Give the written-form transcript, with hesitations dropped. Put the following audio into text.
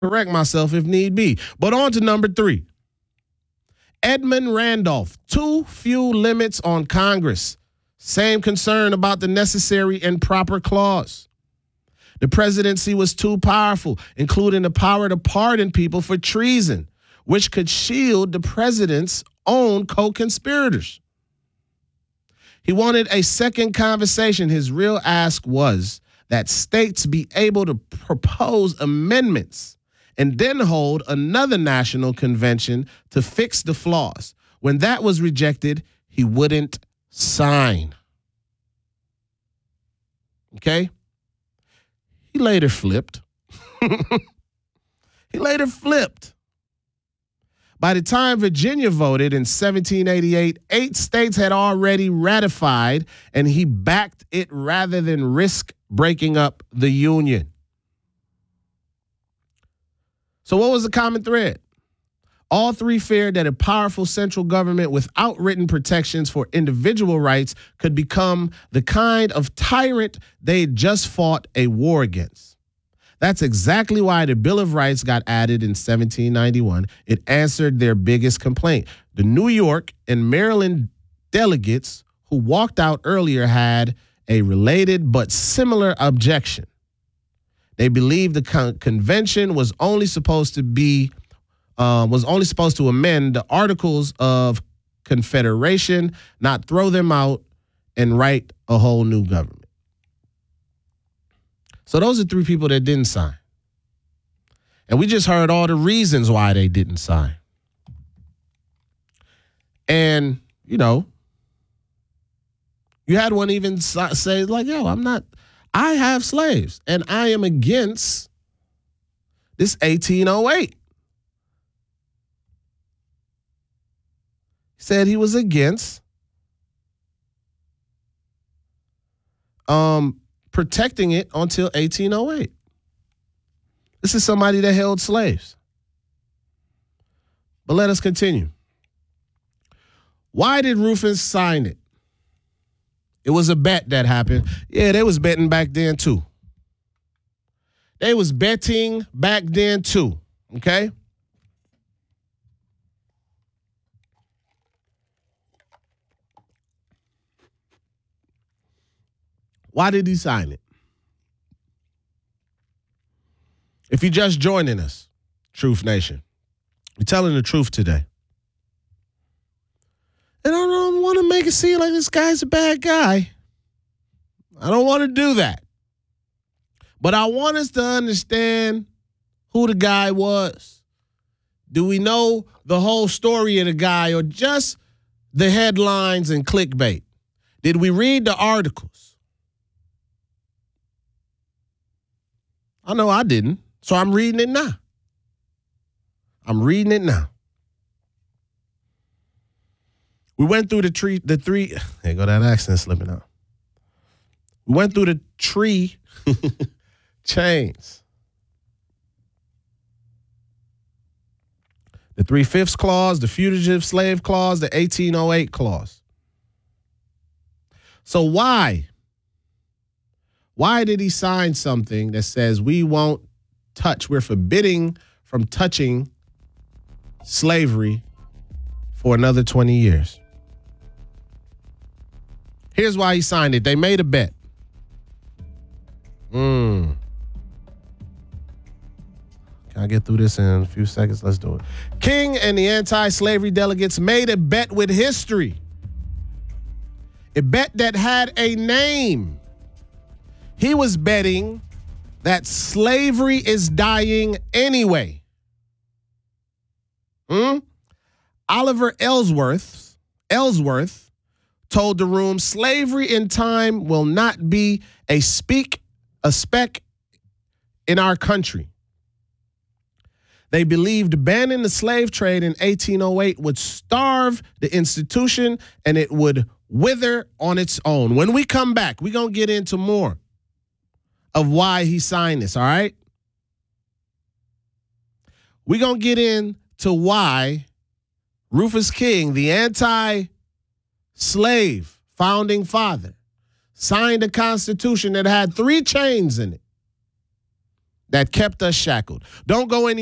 correct myself if need be. But on to number 3. Edmund Randolph, too few limits on Congress. Same concern about the necessary and proper clause. The presidency was too powerful, including the power to pardon people for treason, which could shield the president's own co-conspirators. He wanted a second conversation. His real ask was that states be able to propose amendments and then hold another national convention to fix the flaws. When that was rejected, he wouldn't sign. Okay? He later flipped. By the time Virginia voted in 1788, 8 states had already ratified, and he backed it rather than risk breaking up the Union. So what was the common thread? All 3 feared that a powerful central government without written protections for individual rights could become the kind of tyrant they'd just fought a war against. That's exactly why the Bill of Rights got added in 1791. It answered their biggest complaint. The New York and Maryland delegates who walked out earlier had a related but similar objection. They believed the convention was only supposed to amend the Articles of Confederation, not throw them out and write a whole new government. So those are 3 people that didn't sign. And we just heard all the reasons why they didn't sign. And, you had one even say like, I have slaves and I am against this 1808. Said he was against protecting it until 1808. This is somebody that held slaves. But let us continue. Why did Rufus sign it? It was a bet that happened. Yeah, they was betting back then too. Okay? Why did he sign it? If you're just joining us, Truth Nation, we're telling the truth today. And I don't want to make it seem like this guy's a bad guy. I don't want to do that. But I want us to understand who the guy was. Do we know the whole story of the guy or just the headlines and clickbait? Did we read the articles? I know I didn't, so I'm reading it now. We went through the three, there go that accent slipping out. We went through the tree chains. The 3/5 clause, the fugitive slave clause, the 1808 clause. So why? Why did he sign something that says we're forbidding from touching slavery for another 20 years? Here's why he signed it. They made a bet. Can I get through this in a few seconds? Let's do it. King and the anti-slavery delegates made a bet with history. A bet that had a name. He was betting that slavery is dying anyway. Oliver Ellsworth told the room, slavery in time will not be a speck in our country. They believed banning the slave trade in 1808 would starve the institution and it would wither on its own. When we come back, we're going to get into more of why he signed this, all right? We're going to get into why Rufus King, the anti-slave founding father, signed a constitution that had 3 chains in it that kept us shackled. Don't go anywhere.